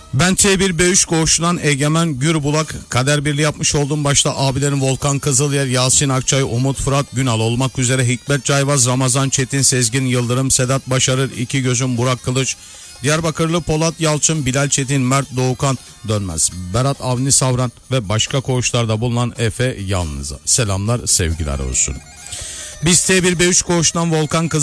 Ben T1B3 koğuşundan Egemen Gürbulak, kader birliği yapmış olduğum başta abilerin Volkan Kızılyer, Yasin Akçay, Umut Fırat Günal olmak üzere Hikmet Cayvaz, Ramazan Çetin, Sezgin Yıldırım, Sedat Başarır, İki Gözüm, Burak Kılıç, Diyarbakırlı Polat Yalçın, Bilal Çetin, Mert Doğukan Dönmez, Berat Avni Savran ve başka koğuşlarda bulunan Efe Yalnız'a selamlar, sevgiler olsun. Biz T1B3 koğuşundan Volkan Kızılyer